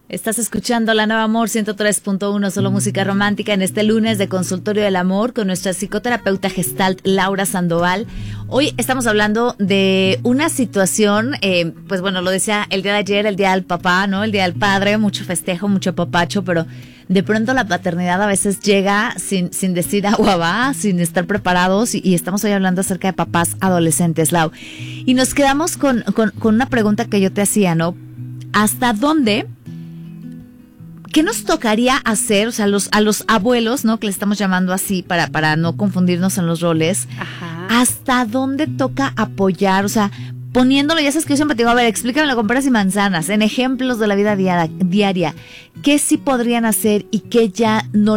Estás escuchando La Nueva Amor 103.1, solo música romántica, en este lunes de Consultorio del Amor con nuestra psicoterapeuta gestalt Laura Sandoval. Hoy estamos hablando de una situación, pues bueno, lo decía el día de ayer, el día del papá, ¿no? El día del padre, mucho festejo, mucho papacho, pero de pronto la paternidad a veces llega sin decir agua va, sin estar preparados, y estamos hoy hablando acerca de papás adolescentes, Lau. Y nos quedamos con una pregunta que yo te hacía, ¿no? ¿Hasta dónde? ¿Qué nos tocaría hacer, o sea, a los abuelos, ¿no? Que le estamos llamando así para no confundirnos en los roles. Ajá. ¿Hasta dónde toca apoyar? O sea, poniéndolo, ya sabes que yo siempre te digo, a ver, explícamelo con peras y manzanas, en ejemplos de la vida diaria. ¿Qué sí podrían hacer y qué ya no